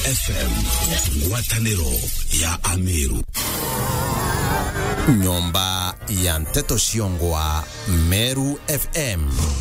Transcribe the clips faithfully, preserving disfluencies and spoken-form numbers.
F M, ngwatanĩro ya Ameru. Nyomba ya Nteto Shiongwa, Meru F M.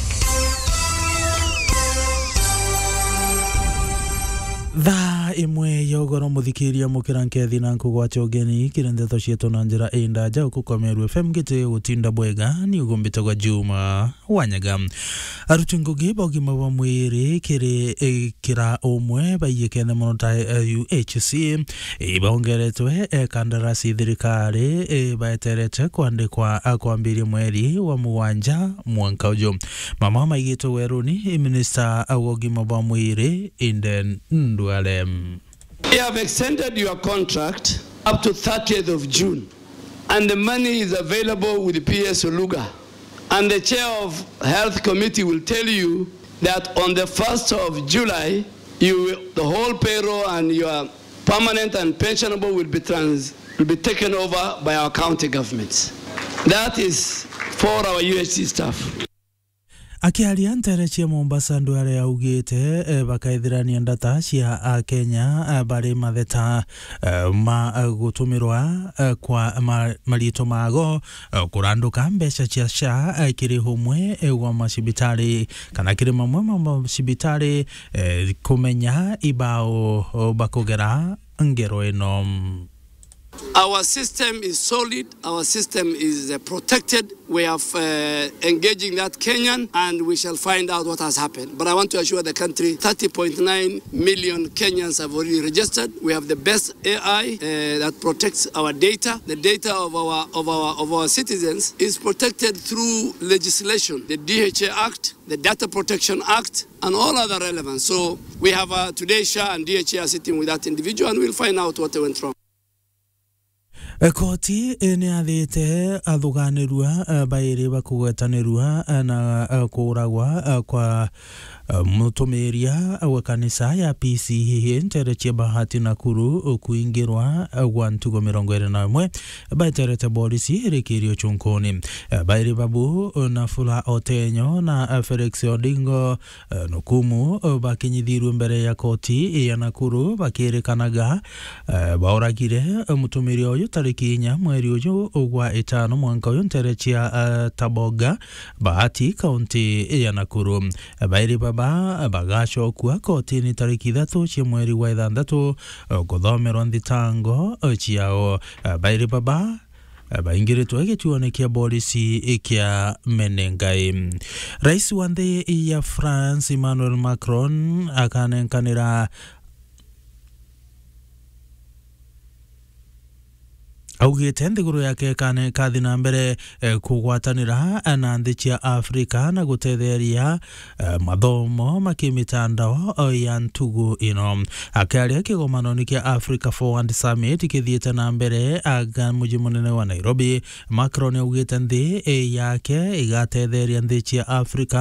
Tha imwe yogoro muthikiria mukirankethi na nkugwacho geni kirendeto cieto na njira enda ja kuko Meru F M gite utinda bwega ni ugombito gwa Juma Wanyaga aruti ngugi bogima wa mwiri kiri e, kira omwe bayekene monota e, U H C e, baongeretwe e, kandarasi thirikari e, baeterete kwandikwa akwambiri mweri wa muwanja mwanka ujo mama maigito weruni e, minister awogima wa mwiri Inden Ndualem. We have extended your contract up to thirtieth of June, and the money is available with P S Oluga. And the chair of Health Committee will tell you that on the first of July, you will, the whole payroll and your permanent and pensionable will be trans, will be taken over by our county governments. That is for our U H C staff. Akiaria nterechia Mombasa Nduale augite e, bakaithirania ndata cia a Kenya e, bari matheta e, ma e, gutumirwa e, kwa ma, marito mago e, kuranduka mbeca cia sha e, kiri humwe e, wa macibitari kana kiri mamwe ma macibitari e, kumenya ibao o, bakugera ngero eno. Our system is solid, our system is uh, protected. We have uh, engaging that Kenyan, and we shall find out what has happened. But I want to assure the country, thirty point nine million Kenyans have already registered. We have the best A I uh, that protects our data. The data of our of our of our citizens is protected through legislation, the D H A Act, the Data Protection Act, and all other relevant. So we have uh, today S H A and D H A are sitting with that individual, and we'll find out what went wrong. Koti ni athite athuganirua bairi bakugwetanirua na kuragwa kwa mutumiria wa kanisa ya P C nterechia Bahati Nakuru kuingirwa gwa ntugo mirongo iri na imwe baiterete polisi rikirio chunkoni bairi babu na Fula Otenyo na Felix Odingo nukumu bakinyithirwe mbere ya koti ya Nakuru bakirikanaga bauragire mutumiria uyu tariki inya mweri uyu gwa itano mwanka uyu nterechia Taboga Bahati kaunti ya Nakuru bairi baba bagasho kwa koti ni tariki ithatu cia mweri wa ithanthatu guthomerwa thitango ciao bairi baba baingiritwe gituone kia polisi kia Menengai. Rais wa nthi ya France Emmanuel Macron akanenkanira augite nthiguru yake kane kathi na mbere eh, kugwatanira na nthi cia Afrika na gutetheria eh, mathomo makimitandao ya ntugu ino akaria kigomano ni kia Africa Forward Summit kithiete na mbere aga muji munene wa Nairobi. Macron augite nthi eh, yake igatetheria nthi cia Afrika